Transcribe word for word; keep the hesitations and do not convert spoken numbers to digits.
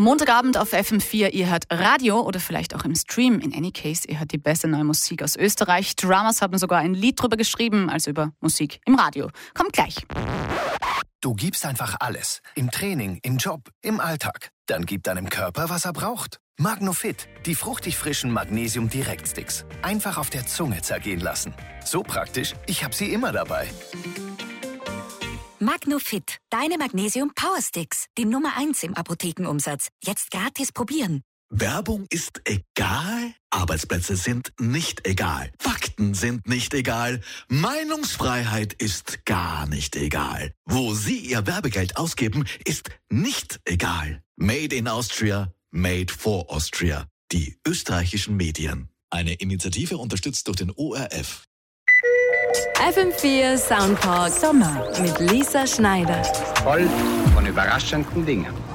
Montagabend auf F M vier, ihr hört Radio oder vielleicht auch im Stream. In any case, ihr hört die beste neue Musik aus Österreich. Dramas haben sogar ein Lied drüber geschrieben, also über Musik im Radio. Kommt gleich. Du gibst einfach alles. Im Training, im Job, im Alltag. Dann gib deinem Körper, was er braucht. Magnofit, die fruchtig frischen Magnesium-Direktsticks. Einfach auf der Zunge zergehen lassen. So praktisch, ich habe sie immer dabei. Magnofit, deine Magnesium-Power-Sticks. Die Nummer eins im Apothekenumsatz. Jetzt gratis probieren. Werbung ist egal, Arbeitsplätze sind nicht egal, Fakten sind nicht egal, Meinungsfreiheit ist gar nicht egal. Wo Sie Ihr Werbegeld ausgeben, ist nicht egal. Made in Austria, made for Austria. Die österreichischen Medien. Eine Initiative unterstützt durch den O R F. F M vier Soundpark Sommer mit Lisa Schneider. Voll von überraschenden Dingen.